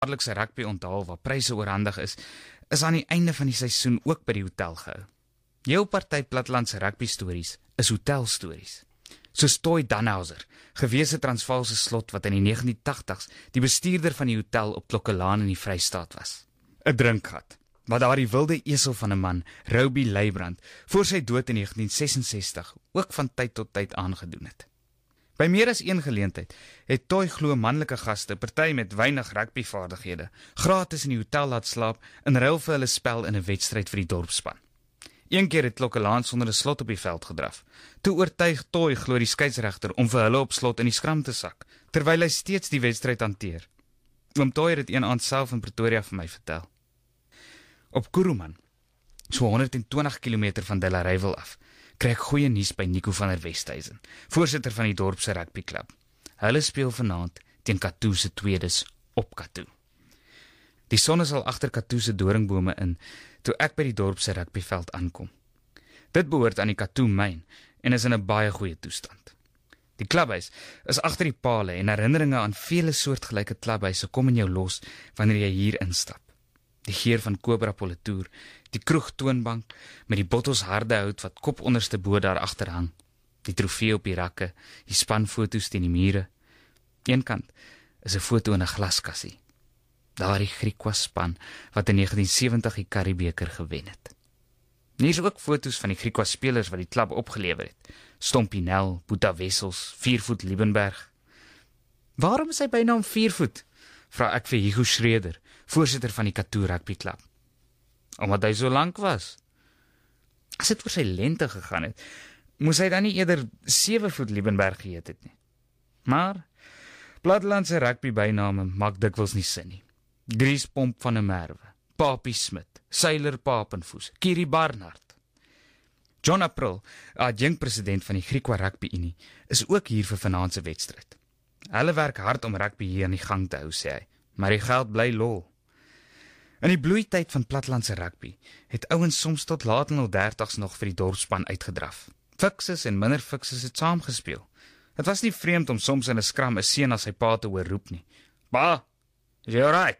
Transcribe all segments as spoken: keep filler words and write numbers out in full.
jaarlikse rugby onthaal waar pryse oorhandig is, is aan die einde van die seisoen ook by die hotel gehou. Jou party plattelandse rugby stories is hotelstories. Soos Toy Danhauser, gewese Transvaalse slot wat in die negentien tagtigs die bestuurder van die hotel op Klokkelaan in die Vrystaat was. 'n Drinkgat, wat daar die wilde esel van 'n man, Roby Leibrand, voor sy dood in negentien sesensestig ook van tyd tot tyd aangedoen het. By meer as een geleentheid het Toy glo manlike gaste, party met weinig rugbyvaardighede, gratis in die hotel laat slaap in ruil vir hulle spel in 'n wedstryd vir die dorpspan. Een keer het Klokkelaan sonder 'n slot op die veld gedraf. Toe oortuig Toy glo die skeieregter om vir hulle op slot in die skram te sak, terwyl hy steeds die wedstryd hanteer. Oom Toy het dit een aand self in Pretoria vir my vertel. Op Kuruman, so honderd en twintig kilometer van Delareyville af, kry ek goeie nuus by Nico van der Westhuizen, voorsitter van die dorp se rugbyklub. Hulle speel vanaand teen Katoo se tweedes op Katoo. Die son is al agter Katoo se doringbome in, toe ek by die dorp se rugbyveld aankom. Dit behoort aan die Katoo myn en is in 'n baie goeie toestand. Die klubhuis is agter die pale en herinneringe aan vele soortgelyke klubhuise kom in jou los wanneer jy hier instap. Die geur van Cobra Politoer, die kroeg toonbank met die bottels harde hout wat kop onderste bo daar agter hang, die trofee op die rakke, die spanfoto's teen die mure. Eenkant is 'n foto in 'n glaskassie. Daar die Griekwa span wat in negentien sewentig die Karibeker gewen het. Hier is ook foto's van die Griekwa spelers wat die klub opgelewer het. Stompie Nel, Boeta Wessels, Viervoet Liebenberg. Waarom is hy bynaam Viervoet? Vra ek vir Hugo Schreder, voorsitter van die Katoo Rugby Club. Omdat hy so lank was. As dit oor sy lengte gegaan het, moes hy dan nie eerder sewe voet Liebenberg geheet het nie. Maar plattelandse rugby byname maak dikwels nie sin nie. Griespomp van 'n Merwe, Papie Smit, Seiler Papenfoes, Kiri Barnard. John April, adjunkpresident van die Griekwa Rugby Unie, is ook hier vir vanaand se wedstryd. Hulle werk hard om rugby hier aan die gang te hou, sê hy, maar die geld bly lol. In die bloeityd van plattelandse rugby het ouens soms tot laat in hul dertigs nog vir die dorpspan uitgedraf. Fikses en minder fikses het saamgespeel. Het was nie vreemd om soms in 'n skram 'n seun as sy pa te hoor roep nie. Pa, is jy alright?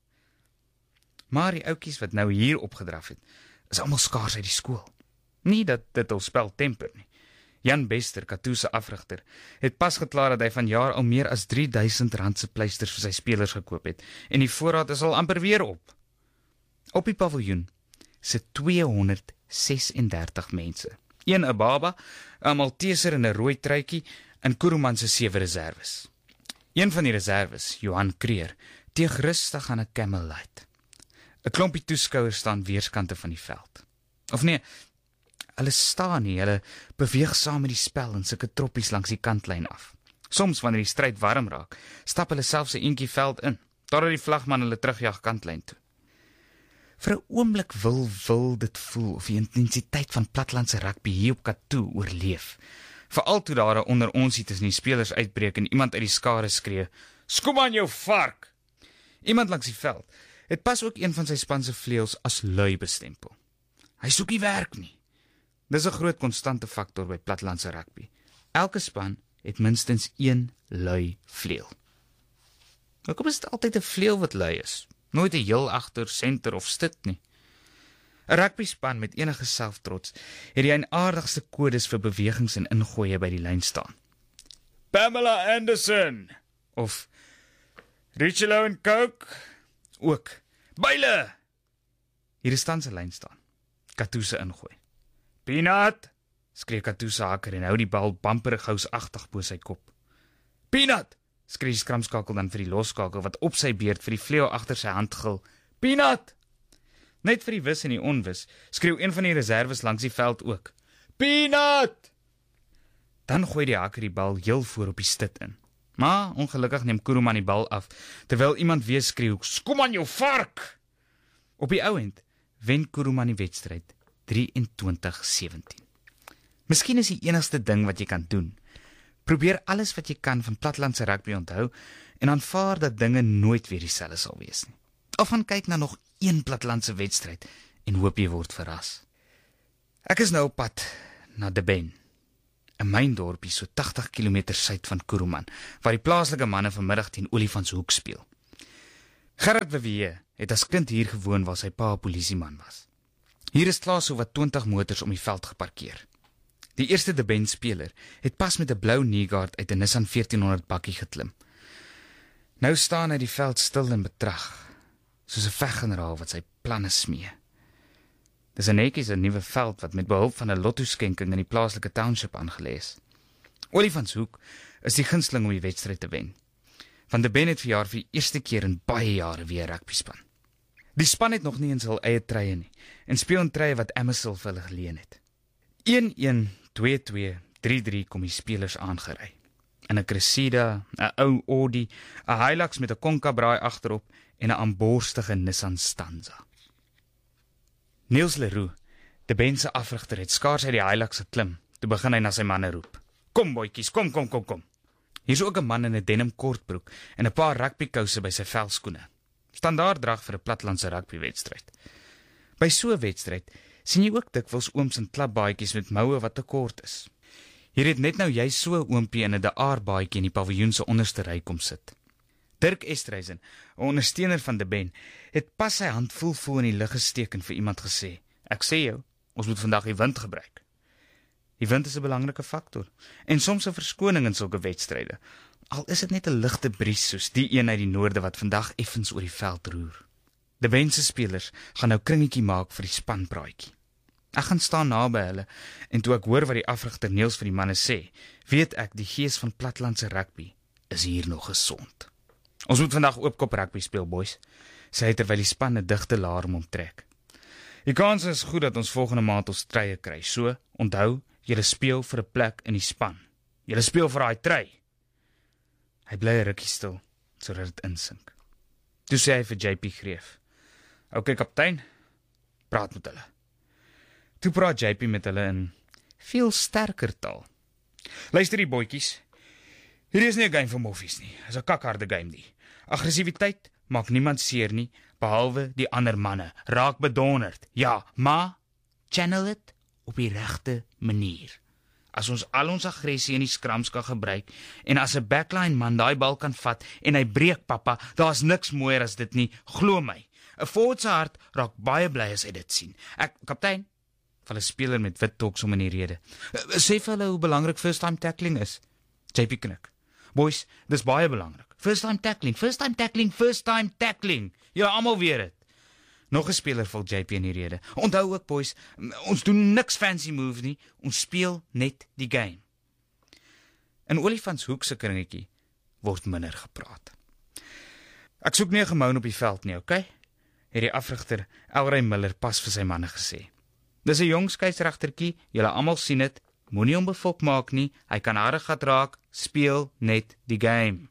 Maar die ouetjies wat nou hier opgedraf het, is almal skaars uit die skool. Nie dat dit hul spel temper nie. Jan Bester, Katoo se afrigter, het pas geklaar dat hy vanjaar al meer as drie duisend rand se pleisters vir sy spelers gekoop het, en die voorraad is al amper weer op. Op die paviljoen sit tweehonderdsesendertig mense. Een 'n baba, 'n Malteser in 'n rooi truitjie en Kuruman se sewe reserves. Een van die reserves, Johan Creer, teeg rustig aan 'n Camel Light. 'n Klompie toeskouers staan weerskante van die veld. Of nee, hulle staan nie, hulle beweeg saam met die spel in sulke troppies langs die kantlyn af. Soms wanneer die stryd warm raak, stap hulle selfs 'n eentjie veld in, totdat die vlagman hulle terugjag kantlyn toe. Vir 'n oomblik wil wil dit voel of die intensiteit van plattelandse rugby hier op Katoo oorleef. Veral toe daar onder ons hier tussen die spelers uitbreek en iemand uit die skare skree, "Skom aan jou vark!" Iemand langs die veld het pas ook een van sy span se vleuels as lui bestempel. Hy soek nie werk nie. Dis 'n groot konstante faktor by plattelandse rugby. Elke span het minstens een lui vleuel. Hoekom is dit altyd 'n vleuel wat lui is? Nooit 'n heel agter, senter of stit nie. 'n Rugbyspan met enige selftrots het die eienaardigste kodes vir bewegings en ingooie by die lyn staan. Pamela Anderson of Richelieu en Coke ook. Byle! Hier is tans 'n lyn staan. Katoo se ingooi. Peanut! Skree Katoo se haker en hou die bal bamperig housagtig bo sy kop. Peanut! Skree die skramskakel dan vir die losskakel wat op sy beurt vir die vleuel agter sy hand gil. Peanut! Net vir die wis en die onwis skreeu een van die reserves langs die veld ook. Peanut! Dan gooi die haker die bal heel voor op die stit in. Maar ongelukkig neem Kuruman die bal af, terwyl iemand weer skreeu, "Kom aan jou vark!" Op die ou end wen Kuruman die wedstryd drieëntwintig sewentien. Miskien is die enigste ding wat jy kan doen. Probeer alles wat jy kan van plattelandse rugby onthou en aanvaar dat dinge nooit weer dieselfde sal wees nie. Of gaan kyk na nog een plattelandse wedstryd en hoop jy word verras. Ek is nou op pad na Durban, 'n myndorpie so tagtig kilometer suid van Kuruman, waar die plaaslike manne vanmiddag teen Olifantshoek speel. Gerard Verweer het as kind hier gewoon waar sy pa 'n polisieman was. Hier is klaar so wat twintig motors om die veld geparkeer. Die eerste De Ben speler het pas met 'n blou Nygaard uit 'n Nissan veertienhonderd bakkie geklim. Nou staan hy die veld stil en betrag, soos 'n veggeneraal wat sy planne smee. Dis 'n netjies 'n nuwe veld wat met behulp van 'n lotto-skenking in die plaaslike township aangelê is. Olifantshoek is die gunsteling om die wedstryd te wen. Van De Ben het verjaar vir die eerste keer in baie jare weer rugby span. Die span het nog nie eens hul eie treie nie en speel in treie wat Amazon vir hulle geleen het. een-een, twee-twee, drie-drie kom die spelers aangery. In 'n Cressida, 'n ou Audi, 'n Hilux met 'n Konka braai agterop en 'n aanborstige Nissan Stanza. Niels Leroux, De Ben se afrigter, het skaars uit die Hilux geklim. Toe begin hy na sy manne roep. Kom boetjies, kom, kom, kom, kom. Hier is ook 'n man in 'n denim kortbroek en 'n paar rugbykouse by sy velskoene. Standaard drag vir 'n platlandse rugbywedstryd. By so 'n wedstryd sien jy ook dikwels ooms in klapbaadjies met moue wat te kort is. Hier het net nou jy so 'n oompie in 'n De Aar baadjie in die paviljoen se onderste ry kom sit. Dirk Estreisen, 'n ondersteuner van De Ben, het pas sy hand voel voel in die lug gesteek en vir iemand gesê: "Ek sê jou, ons moet vandag die wind gebruik." Die wind is 'n belangrike faktor en soms 'n verskoning in sulke wedstryde. Al is dit net 'n ligte bries soos die een uit die noorde wat vandag effens oor die veld roer. De Ben se spelers gaan nou kringetjie maak vir die spanpraatjie. Ek gaan staan naby hulle en toe ek hoor wat die afrigter Niels vir die manne sê, weet ek die gees van platlandse rugby is hier nog gesond. Ons moet vandag oopkop rugby speel, boys, sê hy terwyl die span 'n digte laarm omtrek. Die kans is goed dat ons volgende maand ons treie kry, so onthou, julle speel vir 'n plek in die span. Julle speel vir daai trei. Hy bly 'n rukkie stil, sodat dit insink. Toe sê hy vir J P Greef: "Oké kaptein, praat met hulle." Toe praat J P met hulle in veel sterker taal. "Luister die boetjies, hierdie is nie 'n game vir moffies nie, is 'n kakharde game nie. Aggressiwiteit maak niemand seer nie, behalwe die ander manne. Raak bedonderd, ja, maar channel dit op die regte manier. As ons al ons aggressie in die skrams kan gebruik, en as 'n backline man daai bal kan vat, en hy breek pappa, daar's niks mooier as dit nie, glo my. 'n Forward se hart raak baie bly as hy dit sien. Ek, kaptein, van 'n speler met wit toks om in die rede. Sê vir hulle hoe belangrik first time tackling is." J P knik. "Boys, dis baie belangrik. First time tackling, first time tackling, first time tackling. Julle almal weet dit." Nog 'n speler val J P in die rede. "Onthou ook, boys, ons doen niks fancy moves nie, ons speel net die game." In Olifantshoek se kringetjie word minder gepraat. "Ek soek nie 'n gemoun op die veld nie, okay?" het die afrigter Elray Miller pas vir sy manne gesê. "Dis 'n jong skeieregtertjie, julle almal sien dit, moenie hom befok maak nie, hy kan harde gat raak, speel net die game."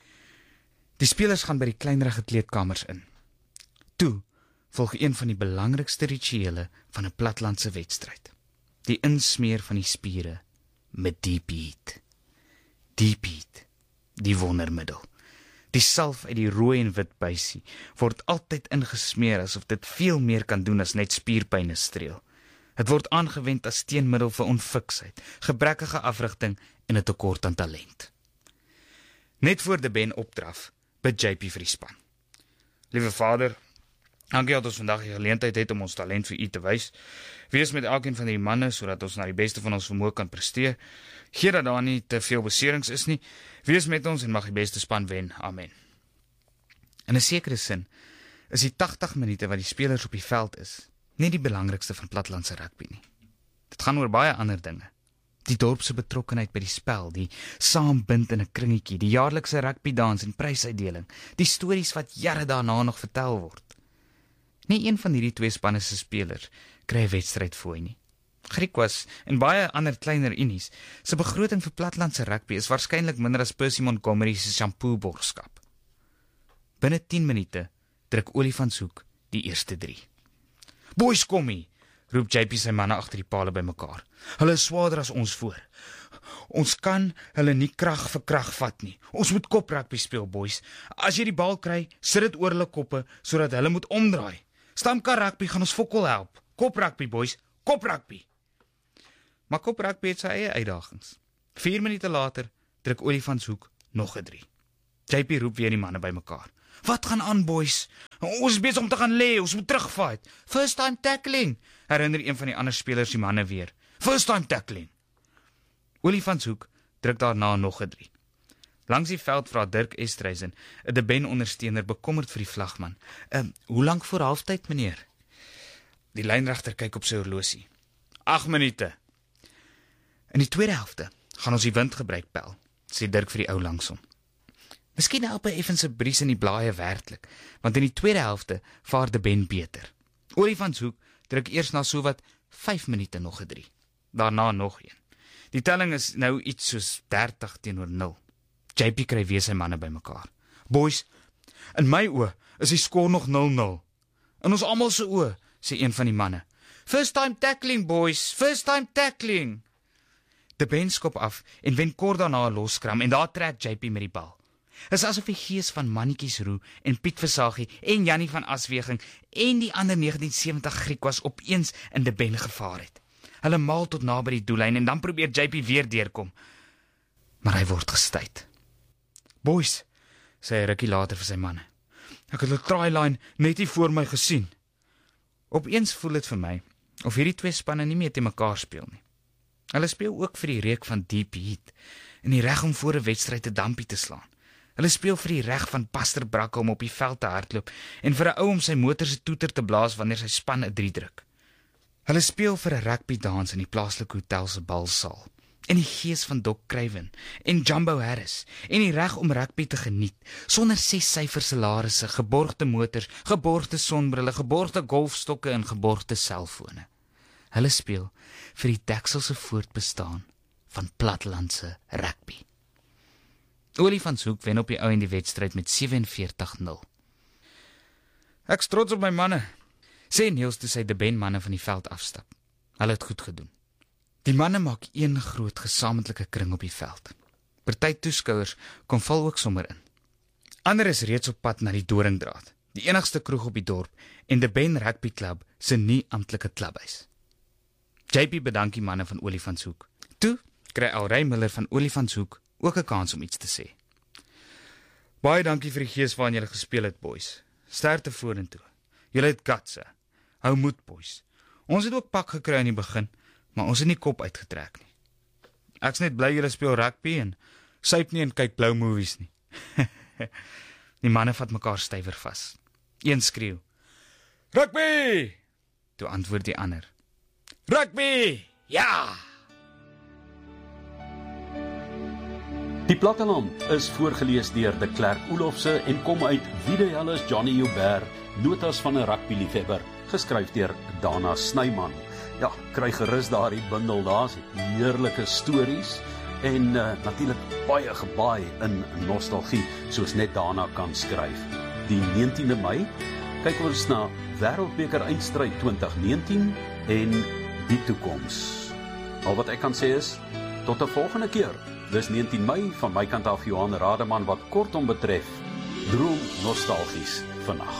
Die spelers gaan by die kleinerige kleedkamers in. Toe volg een van die belangrikste rituele van 'n platlandse wedstryd. Die insmeer van die spiere met deep heat. Deep heat, die wondermiddel. Die salf uit die rooi en wit buisie word altyd ingesmeer asof dit veel meer kan doen as net spierpynne streel. Dit word aangewend as teenmiddel vir onfiksheid, gebrekkige afrigting en 'n tekort aan talent. Net voor De Ben opdraf, bid J P vir die span. "Liewe Vader, dankie dat ons vandag die geleentheid het om ons talent vir u te wys. Wees met elkeen van die manne sodat ons na die beste van ons vermoë kan presteer. Gee dat daar nie te veel beserings is nie. Wees met ons en mag die beste span wen. Amen." In 'n sekere sin is die tagtig minute wat die spelers op die veld is nie die belangrikste van platlandse rugby nie. Dit gaan oor baie ander dinge. Die dorp se betrokkenheid by die spel, die saambind in 'n kringetjie, die jaarlikse rugbydans en prysuitdeling, die stories wat jare daarna nog vertel word. Nie een van hierdie twee spanne se spelers kry 'n wedstryd fooi nie. Griquas en baie ander kleiner unies se begroting vir platlandse rugby is waarskynlik minder as Percy Montgomery se shampoo borgskap. Binne tien minute druk Olifantshoek die eerste drie. "Boys, kom hier," roep J P sy manne agter die pale bymekaar. "Hulle is swaarder as ons voor. Ons kan hulle nie krag vir krag vat nie. Ons moet kop rugby speel, boys. As jy die bal kry, sit dit oor hulle koppe sodat hulle moet omdraai. Stamkar rugby gaan ons fokol help. Kop rugby, boys, kop rugby." Maar kop rugby het sy eie uitdagings. Vier minute later druk Olifantshoek nog 'n drie. J P roep weer die manne bymekaar. Wat gaan aan, boys? Ons is besig om te gaan lê, ons moet terugfight. First time tackling, herinner een van die ander spelers die manne weer. First time tackling. Olifantshoek druk daarna nog 'n drie. Langs die veld vra Dirk Estreisen, 'n De Ben ondersteuner, bekommerd vir die vlagman. Um, hoe lank voor halftyd, meneer? Die lynregter kyk op sy horlosie. Agt minute. In die tweede helfte gaan ons die wind gebruik, Pel, sê Dirk vir die ou langsom. Miskien help 'n effense bries in die blaaie werklik, want in die tweede helfte vaar De Ben beter. Olifantshoek druk eers na sowat vyf minute nog 'n drie. Daarna nog een. Die telling is nou iets soos dertig teenoor nul. J P kry weer sy manne bymekaar. Boys, in my oë is die skoor nog nul nul. In ons almal se oë, sê een van die manne. First time tackling, boys, first time tackling. De Ben skop af en wen kort daarna 'n loskram en daar trek J P met die bal. Is asof die gees van Mannetjies Roux en Piet Versagie en Jannie van Asweging en die ander negentien sewentig Griekwas opeens in De Ben gevaar het. Hulle maal tot naby die doellyn en dan probeer J P weer deurkom. Maar hy word gestuit. Boys, sê hy rukkie later vir sy manne. Ek het 'n try-line net hier voor my gesien. Opeens voel dit vir my of hierdie twee spanne nie meer te mekaar speel nie. Hulle speel ook vir die reuk van deep heat en die reg om voor 'n wedstryd te dampie te slaan. Hulle speel vir die reg van Pastor Brakke om op die veld te hardloop en vir 'n ou om sy motor se toeter te blaas wanneer sy span 'n drie druk. Hulle speel vir 'n rugbydans in die plaaslike hotel se balsaal. En die gees van Doc Craven en Jumbo Harris en die reg om rugby te geniet sonder ses syfer salarisse, geborgde motors, geborgde sonbrille, geborgde golfstokke en geborgde selfone. Hulle speel vir die dekselse voortbestaan van platlandse rugby. Olifantshoek wen op die ou en die wedstryd met sewenveertig nul. Ek's trots op my manne, sê Niels toe sy De Ben manne van die veld afstap. Hulle het goed gedoen. Die manne maak een groot gesamentlike kring op die veld. Party toeskouers kom val ook sommer in. Ander is reeds op pad na die Doringdraad, die enigste kroeg op die dorp en De Ben Rugby Club se nie amptelike klubhuis. J P bedank die manne van Olifantshoek. Toe kry Alrey Miller van Olifantshoek ook 'n kans om iets te sê. Baie dankie vir die gees waarin julle gespeel het, boys. Sterkte vorentoe. Julle het guts, hè. Hou moed, boys. Ons het ook pak gekry in die begin, maar ons het nie kop uitgetrek nie. Ek's net bly julle speel rugby en syp nie en kyk blou movies nie. Die manne vat mekaar stywer vas. Een skreeu: "Rugby!" Toe antwoord die ander: "Rugby! Ja!" Die Platteland is voorgelees deur De Klerk Olofse en kom uit Videalis Johnny Joubert, notas van 'n rugbyliefhebber, geskryf deur Dana Snyman. Ja, kry gerus daardie bundel, daar's heerlike stories en uh, natuurlik baie gebaai in nostalgie, soos net Dana kan skryf. Die negentiende Mei kyk ons na Wêreldbeker eindstryd twintig negentien en die toekoms. Al wat ek kan sê is, tot 'n volgende keer. Dis negentien Mei, van my kant af Johan Rademan, wat kortom betref, droom nostalgies vandag.